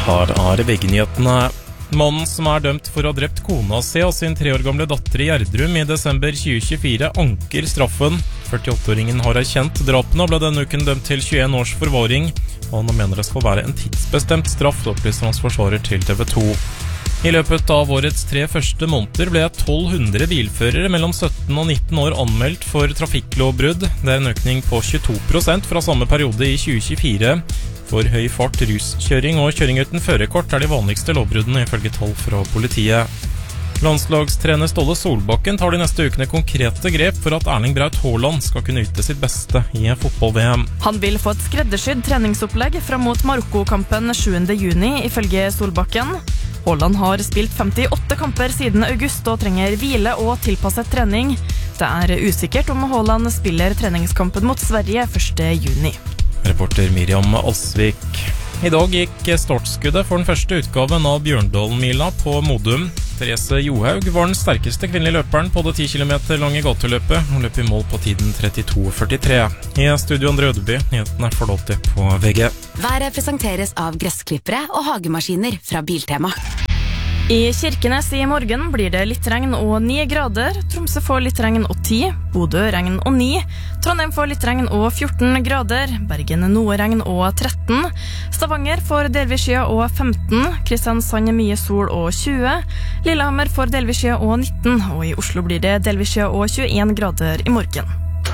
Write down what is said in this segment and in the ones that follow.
Her VG-nyhetene. Mannen som dømt for å ha drept kona si og sin 3 år gamle datter i Gjerdrum i desember 2024 anker straffen. 48-åringen har erkjent drapene og ble denne uken dømt til 21 års forvaring. Og han mener det skal være en tidsbestemt straff, opplyser hans forsvarer til TV 2. I løpet av årets 3 første måneder ble 1200 bilførere mellom 17 og 19 år anmeldt for trafikklovbrudd. Det en økning på 22% fra samme periode i 2024. For høy fart, ruskjøring og kjøring uten førerkort de vanligste lovbruddene ifølge tall fra politiet. Landslagstrener Ståle Solbakken tar de neste ukene konkrete grep for at Erling Braut Haaland skal kunne yte sitt beste i fotball-VM. Han vil få et skreddersydd treningsopplegg frem mot Marokko-kampen 7. juni, ifølge Solbakken. Haaland har spilt 58 kamper siden august og trenger hvile og tilpasset trening. Det usikkert om Haaland spiller treningskampen mot Sverige 1. juni. Reporter Miriam Alsvik. I dag gikk startskuddet for den første utgaven av Bjørndalen-mila på Modum. Therese Johaug var den sterkeste kvinnelige løperen på det 10 km lange gateløpet. Hun løp i mål på tiden 32,43. I studio Andre Ødeby, nyhetene får alltid på VG. Været presenteres av gressklippere og hagemaskiner fra Biltema. I Kirkenes i morgen blir det litt regn og 9 grader. Tromsø får litt regn og 10. Bodø regn og 9. Trondheim får litt regn og 14 grader. Bergen noe regn og 13. Stavanger får delvis skya og 15. Kristiansand mye sol og 20. Lillehammer får delvis skya og 19. Og i Oslo blir det delvis skya og 21 grader i morgen.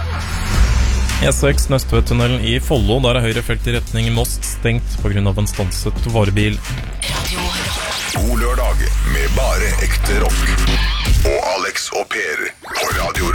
E6 Nøstvedtunnelen i Follo, der høyre felt i retning Moss stengt på grunn av en stanset varebil. God lørdag med bare ekte rock. Og Alex og Per på Radio